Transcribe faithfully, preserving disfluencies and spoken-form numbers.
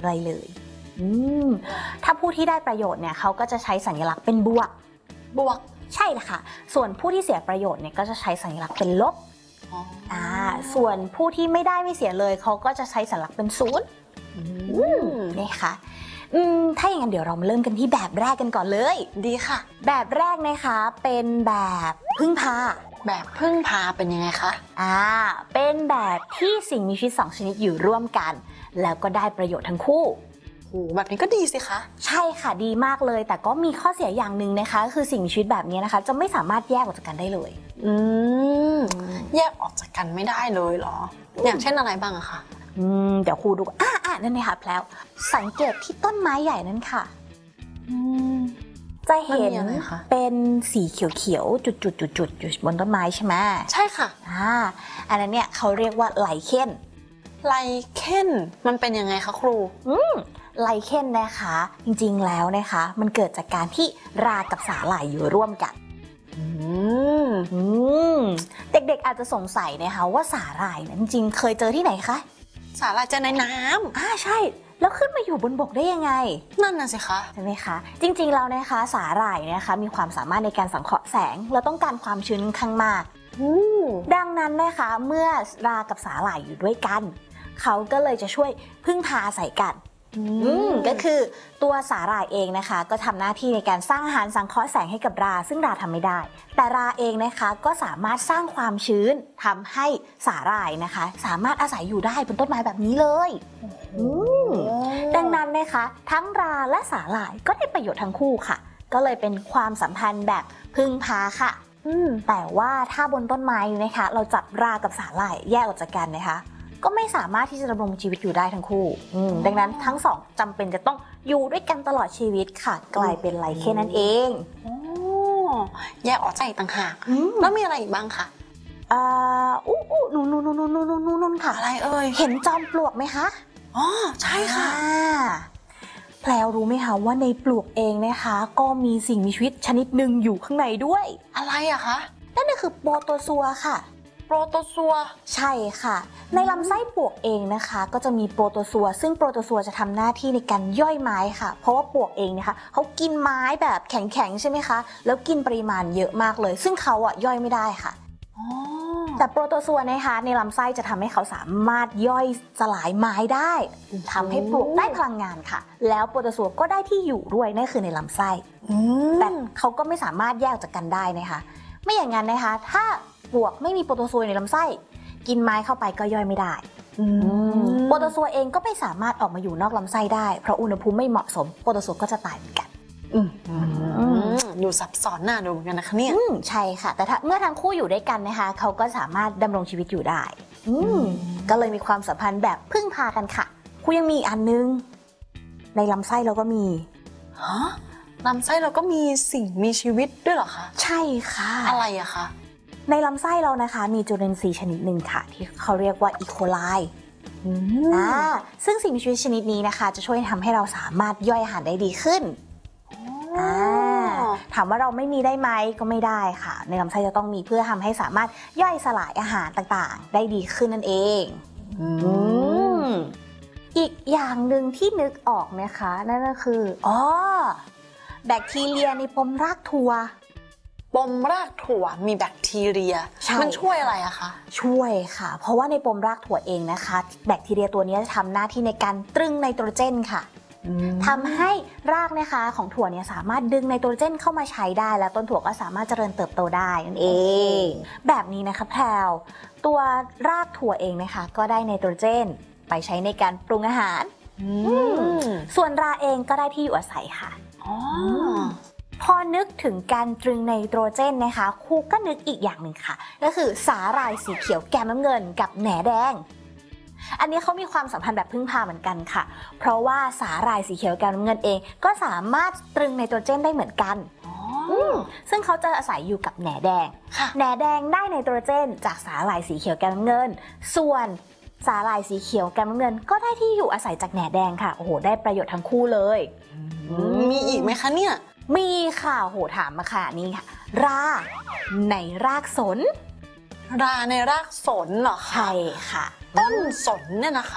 อะไรเลยอืมถ้าผู้ที่ได้ประโยชน์เนี่ยเขาก็จะใช้สัญลักษณ์เป็นบวกบวกใช่ค่ะส่วนผู้ที่เสียประโยชน์เนี่ยก็จะใช้สัญลักษณ์เป็นลบอ่าส่วนผู้ที่ไม่ได้ไม่เสียเลยเขาก็จะใช้สัญลักษณ์เป็นศูนย์นี่ค่ะอืมถ้าอย่างนั้นเดี๋ยวเรามาเริ่มกันที่แบบแรกกันก่อนเลยดีค่ะแบบแรกนะคะเป็นแบบพึ่งพาแบบพึ่งพาเป็นยังไงคะอ่าเป็นแบบที่สิ่งมีชีวิตสองชนิดอยู่ร่วมกันแล้วก็ได้ประโยชน์ทั้งคู่โอ้แบบนี้ก็ดีสิคะใช่ค่ะดีมากเลยแต่ก็มีข้อเสียอย่างหนึ่งนะคะคือสิ่งมีชีวิตแบบนี้นะคะจะไม่สามารถแยกออกจากกันได้เลยอืมแยกออกจากกันไม่ได้เลยเหรออย่างเช่นอะไรบ้างอะคะอืมเดี๋ยวครูดูอ่าอ่านั่นเลยค่ะแล้วสังเกตที่ต้นไม้ใหญ่นั่นค่ะอืมจะเห็นเป็นสีเขียวๆจุดๆๆๆอยู่บนต้นไม้ใช่ไหมใช่ค่ะอ่าอันนั้นเนี่ยเขาเรียกว่าไลเคนไลเคนมันเป็นยังไงคะครูอืมไลเคนนะคะจริงๆแล้วนะคะมันเกิดจากการที่รากับสาหร่ายอยู่ร่วมกันอืมอืมเด็กๆอาจจะสงสัยนะคะว่าสาหร่ายนั้นจริงๆเคยเจอที่ไหนคะสาหร่ายเจอในน้ำอ่าใช่แล้วขึ้นมาอยู่บนบกได้ยังไงนั่นน่ะสิคะใช่ไหมคะจริงๆแล้วนะคะสาหร่ายนะคะมีความสามารถในการสังเคราะห์แสงและต้องการความชื้นค่อนข้างมากดังนั้นนะคะเมื่อรากับสาหร่ายอยู่ด้วยกันเขาก็เลยจะช่วยพึ่งพาอาศัยกันก็คือตัวสาหร่ายเองนะคะก็ทำหน้าที่ในการสร้างอาหารสังเคราะห์แสงให้กับราซึ่งราทำไม่ได้แต่ราเองนะคะก็สามารถสร้างความชื้นทำให้สาหร่ายนะคะสามารถอาศัยอยู่ได้บนต้นไม้แบบนี้เลยดังนั้นนะคะทั้งราและสาหร่ายก็ได้ประโยชน์ทั้งคู่ค่ะก็เลยเป็นความสัมพันธ์แบบพึ่งพาค่ะแต่ว่าถ้าบนต้นไม้นะคะเราจับรากับสาหร่ายแยกออกจากกันนะคะก็ไม่สามารถที่จะดำรงชีวิตอยู่ได้ทั้งคู่ดังนั้นทั้งสองจำเป็นจะต้องอยู่ด้วยกันตลอดชีวิตค่ะกลายเป็นไลเคนนั่นเองแยกออกจากต่างหากแล้วมีอะไรอีกบ้างคะอ่าอู้อู้นู่นนู่นนู่นนู่นนู่นนู่นค่ะอะไรเอ่ยเห็นจอมปลวกไหมคะอ๋อใช่ค่ะแพรวรู้ไหมคะว่าในปลวกเองนะคะก็มีสิ่งมีชีวิตชนิดหนึ่งอยู่ข้างในด้วยอะไรอะคะนั่นก็คือโปรโตซัวค่ะโปรโตซัวใช่ค่ะในลำไส้ปลวกเองนะคะก็จะมีโปรโตซัวซึ่งโปรโตซัวจะทำหน้าที่ในการย่อยไม้ค่ะเพราะว่าปลวกเองนะคะเขากินไม้แบบแข็งๆใช่ไหมคะแล้วกินปริมาณเยอะมากเลยซึ่งเขาอะย่อยไม่ได้ค่ะแต่โปรโตซัวนะคะในลำไส้จะทำให้เขาสามารถย่อยสลายไม้ได้ทำให้ปลวกได้พลังงานค่ะแล้วโปรโตซัวก็ได้ที่อยู่ด้วยนั่นคือในลำไส้แต่เขาก็ไม่สามารถแยกจากกันได้นะคะไม่อย่างนั้นนะคะถ้าปลวกไม่มีโปรโตซัวในลำไส้กินไม้เข้าไปก็ย่อยไม่ได้โปรโตซัวเองก็ไม่สามารถออกมาอยู่นอกลำไส้ได้เพราะอุณหภูมิไม่เหมาะสมโปรโตซัวก็จะตายเหมือนกันดูซับซ้อนน่าดูเหมือนกันนะคะเนี่ยใช่ค่ะแต่ถ้าเมื่อทั้งคู่อยู่ด้วยกันนะคะเขาก็สามารถดำรงชีวิตอยู่ได้ก็เลยมีความสัมพันธ์แบบพึ่งพากันค่ะคุณยังมีอีกอันนึงในลำไส้เราก็มีฮะลำไส้เราก็มีสิ่งมีชีวิตด้วยเหรอคะใช่ค่ะอะไรอะคะในลำไส้เรานะคะมีจุลินทรีย์ชนิดหนึ่งค่ะที่เขาเรียกว่าอีโคไลอ่าซึ่งสิ่งมีชีวิตชนิดนี้นะคะจะช่วยทำให้เราสามารถย่อยอาหารได้ดีขึ้นอ่าถามว่าเราไม่มีได้ไหมก็ไม่ได้ค่ะในลำไส้จะต้องมีเพื่อทำให้สามารถย่อยสลายอาหารต่างๆได้ดีขึ้นนั่นเองอีกอย่างหนึ่งที่นึกออกนะคะนั่นก็คืออ๋อแบคทีเรียในปมรากถั่วปมรากถั่วมีแบคทีเรียมันช่วยอะไรอะคะช่วยค่ะเพราะว่าในปมรากถั่วเองนะคะแบคทีเรียตัวนี้จะทำหน้าที่ในการตรึงไนโตรเจนค่ะทำให้รากนะคะของถั่วเนี่ยสามารถดึงไนโตรเจนเข้ามาใช้ได้แล้วต้นถั่วก็สามารถเจริญเติบโตได้นั่นเองแบบนี้นะคะแพรวตัวรากถั่วเองนะคะก็ได้ไนโตรเจนไปใช้ในการปรุงอาหารส่วนราเองก็ได้ที่อยู่อาศัยค่ะพอนึกถึงการตรึงไนโตรเจนนะคะครูก็นึกอีกอย่างหนึ่งค่ะก็คือสาหร่ายสีเขียวแกมน้ำเงินกับแหนแดงอันนี้เขามีความสัมพันธ์แบบพึ่งพาเหมือนกันค่ะเพราะว่าสาหร่ายสีเขียวแกมน้ำเงินเองก็สามารถตรึงไนโตรเจนได้เหมือนกันซึ่งเขาจะอาศัยอยู่กับแหนแดงแหนแดงได้ไนโตรเจนจากสาหร่ายสีเขียวแกมน้ำเงินส่วนสาหร่ายสีเขียวแกมน้ำเงินก็ได้ที่อยู่อาศัยจากแหนแดงค่ะโอ้โหได้ประโยชน์ทั้งคู่เลยมีอีกไหมคะเนี่ยมีค่ะโหถามมาค่ะนี่ค่ะราในรากสนราในรากสนเหรอคะใช่ค่ะต้นสนเนี่ยนะค